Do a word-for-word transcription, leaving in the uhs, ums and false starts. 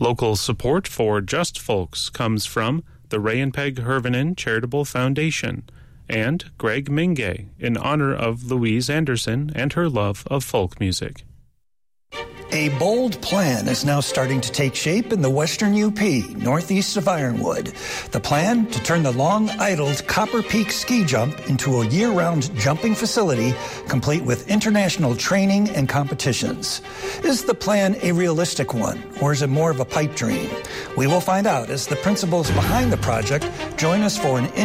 Local support for Just Folks comes from the Ray and Peg Hervanen Charitable Foundation and Greg Mingay in honor of Louise Anderson and her love of folk music. A bold plan is now starting to take shape in the western U P, northeast of Ironwood. The plan to turn the long-idled Copper Peak ski jump into a year-round jumping facility, complete with international training and competitions. Is the plan a realistic one, or is it more of a pipe dream? We will find out as the principals behind the project join us for an